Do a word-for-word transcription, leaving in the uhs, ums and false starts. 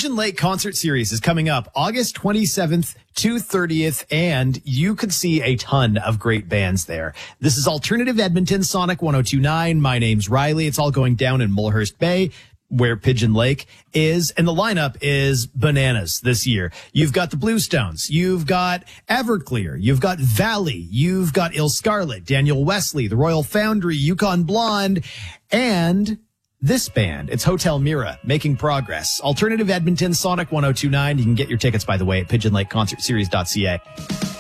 Pigeon Lake Concert Series is coming up August twenty-seventh to thirtieth, and you could see a ton of great bands there. This is Alternative Edmonton, Sonic one oh two point nine. My name's Riley. It's all going down in Mulhurst Bay, where Pigeon Lake is, and the lineup is bananas this year. You've got the Bluestones, you've got Everclear, you've got Valley, you've got Il Scarlet, Daniel Wesley, the Royal Foundry, Yukon Blonde, and this band. It's Hotel Mira, making progress. Alternative Edmonton, Sonic one oh two point nine. You can get your tickets, by the way, at pigeon lake concert series dot c a.